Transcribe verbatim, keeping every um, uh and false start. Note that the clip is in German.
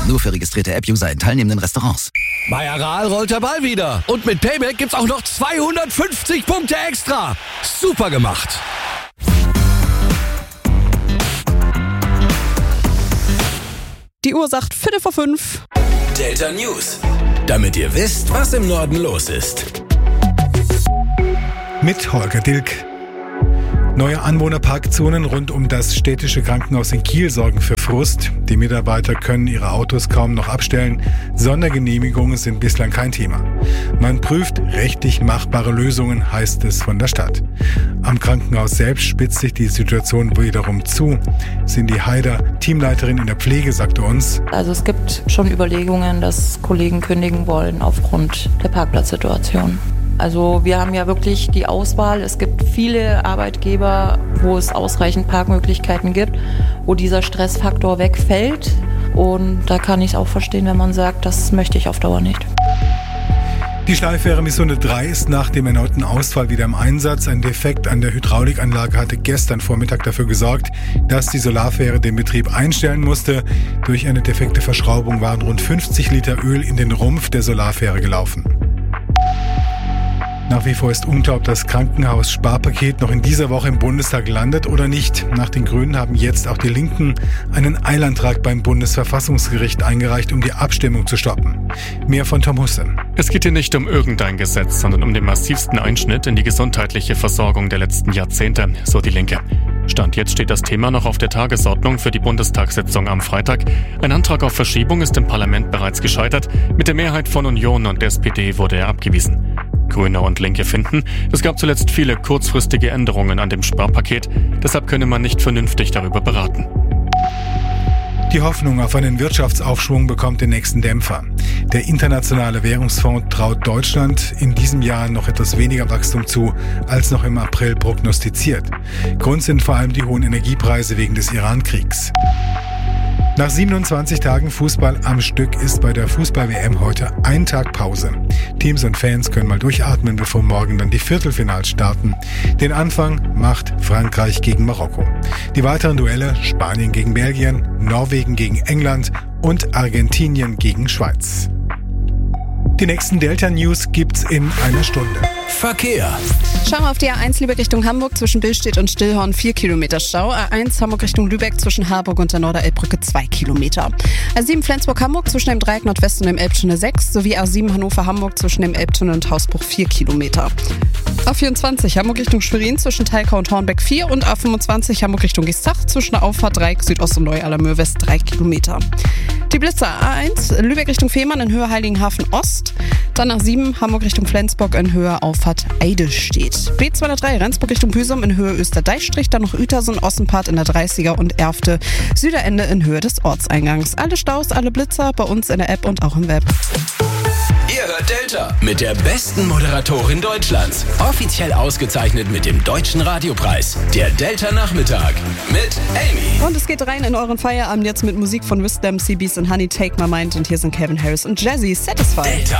Nur für registrierte App-User in teilnehmenden Restaurants. Bei Aral rollt der Ball wieder. Und mit Payback gibt's auch noch zweihundertfünfzig Punkte extra. Super gemacht. Die Uhr sagt Viertel vor fünf. Delta News. Damit ihr wisst, was im Norden los ist. Mit Holger Dilk. Neue Anwohnerparkzonen rund um das städtische Krankenhaus in Kiel sorgen für Frust. Die Mitarbeiter können ihre Autos kaum noch abstellen. Sondergenehmigungen sind bislang kein Thema. Man prüft rechtlich machbare Lösungen, heißt es von der Stadt. Am Krankenhaus selbst spitzt sich die Situation wiederum zu. Cindy Haider, Teamleiterin in der Pflege, sagte uns: Also es gibt schon Überlegungen, dass Kollegen kündigen wollen aufgrund der Parkplatzsituation. Also wir haben ja wirklich die Auswahl. Es gibt viele Arbeitgeber, wo es ausreichend Parkmöglichkeiten gibt, wo dieser Stressfaktor wegfällt. Und da kann ich es auch verstehen, wenn man sagt, das möchte ich auf Dauer nicht. Die Schleifwehre Missunde drei ist nach dem erneuten Ausfall wieder im Einsatz. Ein Defekt an der Hydraulikanlage hatte gestern Vormittag dafür gesorgt, dass die Solarfähre den Betrieb einstellen musste. Durch eine defekte Verschraubung waren rund fünfzig Liter Öl in den Rumpf der Solarfähre gelaufen. Nach wie vor ist unklar, ob das Krankenhaus-Sparpaket noch in dieser Woche im Bundestag landet oder nicht. Nach den Grünen haben jetzt auch die Linken einen Eilantrag beim Bundesverfassungsgericht eingereicht, um die Abstimmung zu stoppen. Mehr von Tom Husse. Es geht hier nicht um irgendein Gesetz, sondern um den massivsten Einschnitt in die gesundheitliche Versorgung der letzten Jahrzehnte, so die Linke. Stand jetzt steht das Thema noch auf der Tagesordnung für die Bundestagssitzung am Freitag. Ein Antrag auf Verschiebung ist im Parlament bereits gescheitert. Mit der Mehrheit von Union und S P D wurde er abgewiesen. Grüne und Linke finden, es gab zuletzt viele kurzfristige Änderungen an dem Sparpaket, deshalb könne man nicht vernünftig darüber beraten. Die Hoffnung auf einen Wirtschaftsaufschwung bekommt den nächsten Dämpfer. Der Internationale Währungsfonds traut Deutschland in diesem Jahr noch etwas weniger Wachstum zu, als noch im April prognostiziert. Grund sind vor allem die hohen Energiepreise wegen des Iran-Kriegs. Nach siebenundzwanzig Tagen Fußball am Stück ist bei der Fußball-W M heute ein Tag Pause. Teams und Fans können mal durchatmen, bevor morgen dann die Viertelfinals starten. Den Anfang macht Frankreich gegen Marokko. Die weiteren Duelle: Spanien gegen Belgien, Norwegen gegen England und Argentinien gegen Schweiz. Die nächsten Delta-News gibt's in einer Stunde. Verkehr. Schauen wir auf die A eins Lübeck Richtung Hamburg zwischen Billstedt und Stillhorn vier Kilometer Stau. A eins Hamburg Richtung Lübeck zwischen Harburg und der Norderelbbrücke zwei Kilometer. A sieben Flensburg-Hamburg zwischen dem Dreieck Nordwest und dem Elbtunnel sechs sowie A sieben Hannover-Hamburg zwischen dem Elbtunnel und Hausbruch vier Kilometer. A vierundzwanzig Hamburg Richtung Schwerin zwischen Teilkau und Hornbeck vier und A fünfundzwanzig Hamburg Richtung Gestach zwischen der Auffahrt Dreieck Südost und Neu-Allermöhr West drei Kilometer. Die Blitzer: A eins Lübeck Richtung Fehmarn in Höhe Heiligenhafen Ost, dann A sieben Hamburg Richtung Flensburg in Höhe Auffahrt Eidelstedt. B zweihundertdrei Rendsburg Richtung Büsum in Höhe Österdeichstrich, dann noch Uetersen, Ossenpart in der dreißiger und Erfte Süderende in Höhe des Ortseingangs. Alle Staus, alle Blitzer bei uns in der App und auch im Web. Ihr hört Delta mit der besten Moderatorin Deutschlands. Offiziell ausgezeichnet mit dem Deutschen Radiopreis. Der Delta Nachmittag mit Amy. Und es geht rein in euren Feierabend jetzt mit Musik von Wisdom, C Bs und Honey, Take My Mind. Und hier sind Calvin Harris und Jazzy, Satisfied. Delta.